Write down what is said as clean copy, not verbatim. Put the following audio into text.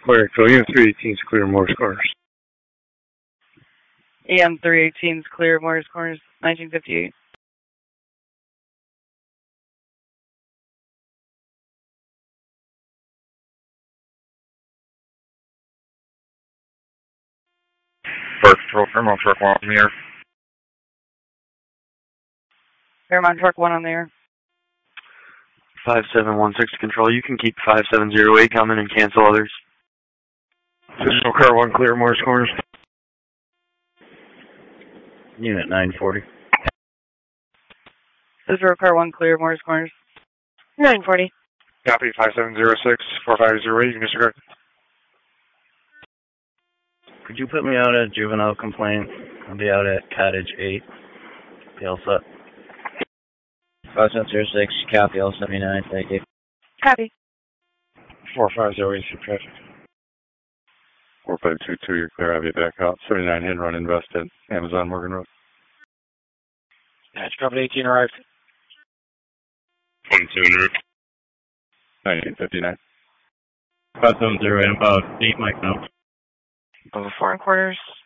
Clear, Philly, 318's clear, Morris Corners. EM 318's clear, Morris Corners, 1958. First Patrol, Fairmont Truck 1 on the air. Fairmont Truck 1 on the air. 5716 Control, you can keep 5708 coming and cancel others. Visual car 1 clear, Morris Corners. Unit 940. Visual car 1 clear, Morris Corners. 940. Copy 5706, 4508, you can disregard. Could you put me out at juvenile complaint? I'll be out at Cottage 8. Be all set. 5706, copy, L79, thank you. Copy. 4508, traffic. 4522, you're clear, have you back out. 79 hit and run invest at Amazon Morgan Road. That's company 18 arrived. 22 en route. 9859. 5708, about 8 mic now. Over 4 1/4.